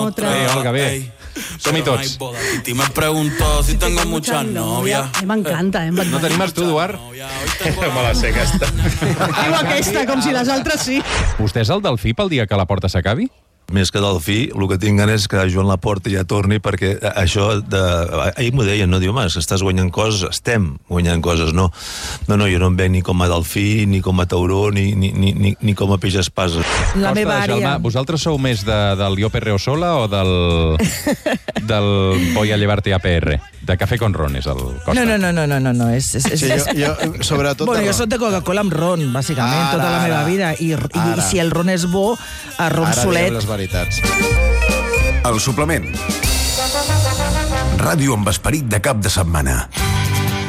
Bé, Olga, bé. Som-hi tots. Y me preguntó si tengo muchas novias. M'encanta, No t'animes tu, Eduard? Me la sé, aquesta. Diu aquesta, com si les altres sí. Vostè és el Delfí pel dia que la porta s'acabi? Més que Delfí, el que tinc ganes és que Joan Laporta ja torni, perquè això ahir m'ho deien, no? Diu, home, estàs guanyant coses, estem guanyant coses, no. No, jo no em veig ni com a Delfí, ni com a tauró, ni com a peix espasa. La meva Costa, Gelmà, àrea. vosaltres sou més del Yo Perreo Sola o del Voy a llevarte a PR? De Café con Ron és el Costa. No. És... Sí, jo sobretot... Bueno, jo soc de Coca-Cola amb ron, bàsicament, Ara, tota la meva ara. vida. I Ara. si el ron és bo, el ron Ara solet... diem les veritats. El suplement. Ràdio amb esperit de cap de setmana.